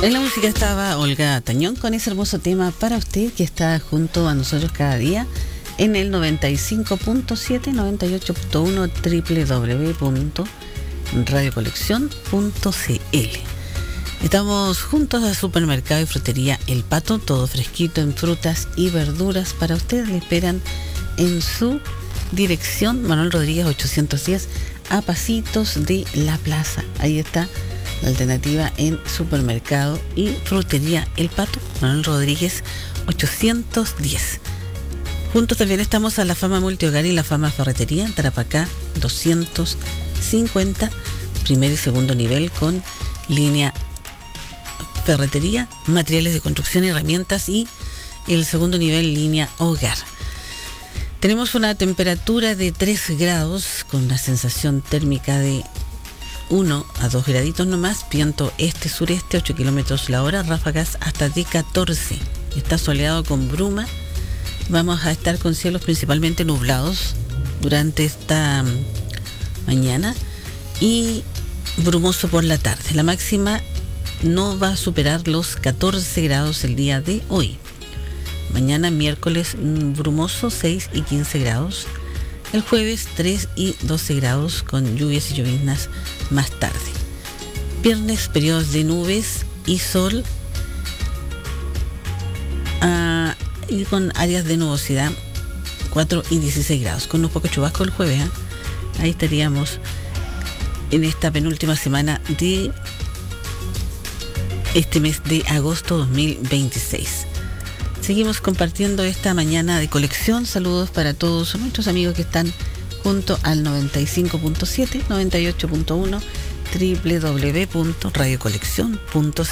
En la música estaba Olga Tañón con ese hermoso tema para usted que está junto a nosotros cada día en el 95.7, 98.1 www.radiocolección.cl. Estamos juntos al supermercado y frutería El Pato, todo fresquito en frutas y verduras para ustedes. Le esperan en su dirección Manuel Rodríguez 810 a pasitos de la plaza. Ahí está la alternativa en supermercado y frutería El Pato, Manuel Rodríguez 810. Juntos también estamos a la Fama Multihogar y la Fama Ferretería en Tarapacá 250, primer y segundo nivel con línea ferretería, materiales de construcción y herramientas, y el segundo nivel línea hogar. Tenemos una temperatura de 3 grados con una sensación térmica de 1 a 2 graditos nomás, viento este-sureste 8 kilómetros la hora, ráfagas hasta de 14. Está soleado con bruma. Vamos a estar con cielos principalmente nublados durante esta mañana y brumoso por la tarde. La máxima no va a superar los 14 grados el día de hoy. Mañana miércoles brumoso 6 y 15 grados. El jueves 3 y 12 grados con lluvias y lloviznas más tarde. Viernes periodos de nubes y sol y con áreas de nubosidad 4 y 16 grados. Con unos pocos chubascos el jueves. Ahí estaríamos en esta penúltima semana de este mes de agosto 2026. Seguimos compartiendo esta mañana de colección. Saludos para todos nuestros amigos que están junto al 95.7, 98.1 www.radiocolección.cl.